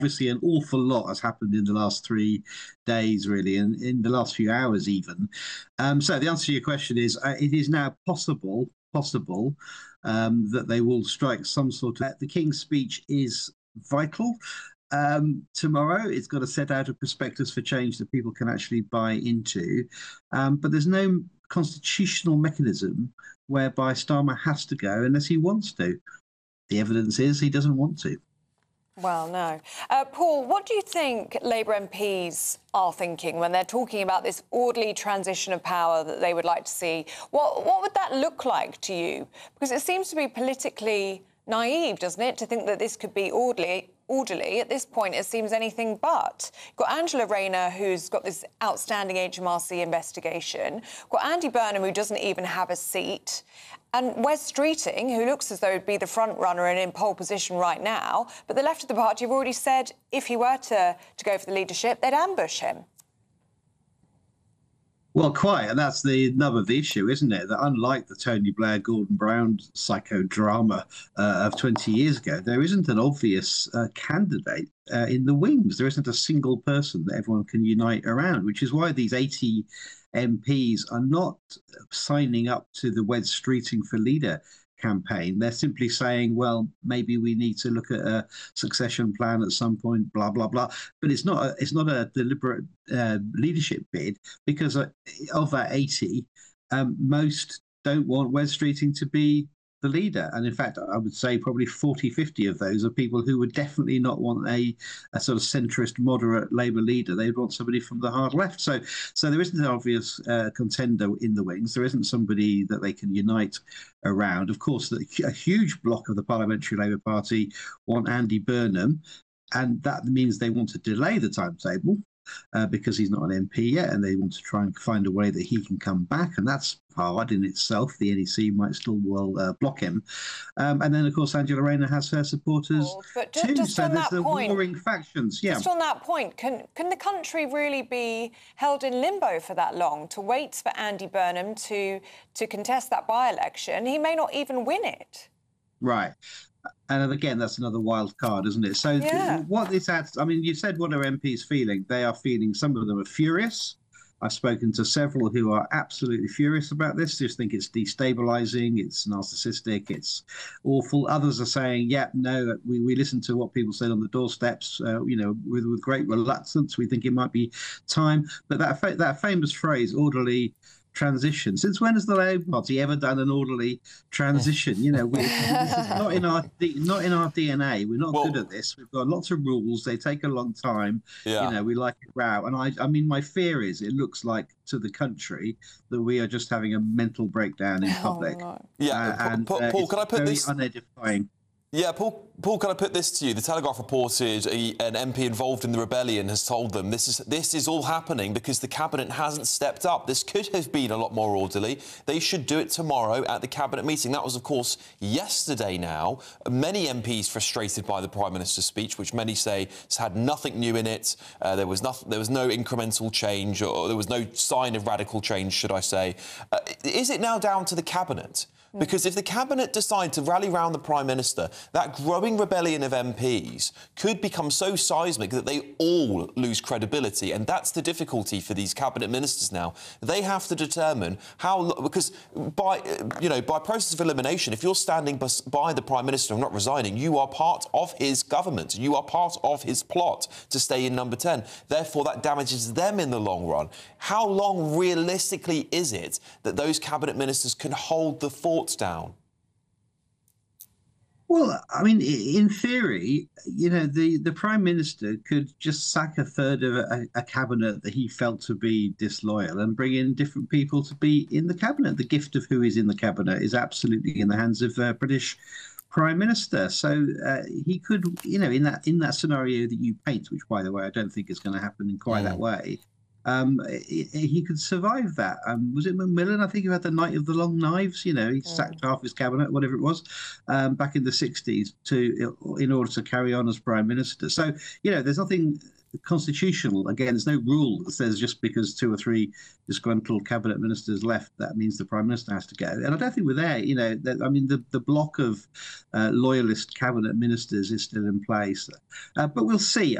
obviously an awful lot has happened in the last 3 days, really, and in the last few hours even. So the answer to your question is, it is now possible that they will strike some sort of. The King's speech is vital. Tomorrow, it's got to set out a prospectus for change that people can actually buy into, but there's no constitutional mechanism whereby Starmer has to go unless he wants to. The evidence is he doesn't want to. Well, no. Paul, what do you think Labour MPs are thinking when they're talking about this orderly transition of power that they would like to see? What would that look like to you? Because it seems to be politically naive, doesn't it, to think that this could be orderly. At this point, it seems anything but. You've got Angela Rayner, who's got this outstanding HMRC investigation. You've got Andy Burnham, who doesn't even have a seat. And Wes Streeting, who looks as though he'd be the front runner and in pole position right now. But the left of the party have already said if he were to go for the leadership, they'd ambush him. Well, quite, and that's the nub of the issue, isn't it? That unlike the Tony Blair, Gordon Brown psychodrama of 20 years ago, there isn't an obvious candidate in the wings. There isn't a single person that everyone can unite around, which is why these 80 MPs are not signing up to the Wes Streeting for Leader campaign. They're simply saying, well, maybe we need to look at a succession plan at some point, blah, blah, blah. But it's not a deliberate leadership bid, because of that 80, most don't want Wes Streeting to be the leader. And in fact, I would say probably 40, 50 of those are people who would definitely not want a sort of centrist, moderate Labour leader. They'd want somebody from the hard left. So there isn't an obvious contender in the wings. There isn't somebody that they can unite around. Of course, a huge block of the Parliamentary Labour Party want Andy Burnham, and that means they want to delay the timetable. Because he's not an MP yet, and they want to try and find a way that he can come back, and that's hard in itself. The NEC might still well block him, and then of course Angela Rayner has her supporters too. Just so on there's that the point, warring factions. Yeah. Just on that point, can the country really be held in limbo for that long to wait for Andy Burnham to contest that by-election? He may not even win it. Right. And again, that's another wild card, isn't it? So what this adds, I mean, you said what are MPs feeling? They are feeling, some of them are furious. I've spoken to several who are absolutely furious about this, just think it's destabilising, it's narcissistic, it's awful. Others are saying, yeah, no, we listen to what people said on the doorsteps, with great reluctance. We think it might be time. But that famous phrase, orderly transition. Since when has the Labour Party ever done an orderly transition? This is not in our DNA. We're not good at this. We've got lots of rules. They take a long time. Yeah. We like it row. And I mean, my fear is it looks like to the country that we are just having a mental breakdown in public. Oh, no. Yeah, Paul, can I put this? Unedifying. Yeah, Paul, can I put this to you? The Telegraph reported an MP involved in the rebellion has told them this is all happening because the Cabinet hasn't stepped up. This could have been a lot more orderly. They should do it tomorrow at the Cabinet meeting. That was, of course, yesterday now. Many MPs frustrated by the Prime Minister's speech, which many say has had nothing new in it. There was no incremental change, or there was no sign of radical change, should I say. Is it now down to the Cabinet? Because if the Cabinet decide to rally round the Prime Minister, that growing rebellion of MPs could become so seismic that they all lose credibility. And that's the difficulty for these Cabinet Ministers now. They have to determine how... Because by process of elimination, if you're standing by the Prime Minister and not resigning, you are part of his government. You are part of his plot to stay in number 10. Therefore, that damages them in the long run. How long, realistically, is it that those Cabinet Ministers can hold the fort down? Well, I mean, in theory, the Prime Minister could just sack a third of a cabinet that he felt to be disloyal and bring in different people to be in the cabinet. The gift of who is in the cabinet is absolutely in the hands of British Prime Minister. So he could, in that scenario that you paint, which, by the way, I don't think is going to happen in quite that way. he could survive that. Was it Macmillan, I think, who had the Night of the Long Knives? He sacked half his cabinet, whatever it was, back in the 60s in order to carry on as Prime Minister. So, there's nothing constitutional. Again, there's no rule that says just because 2 or 3 disgruntled cabinet ministers left, that means the Prime Minister has to go. And I don't think we're there. The block of loyalist cabinet ministers is still in place. But we'll see.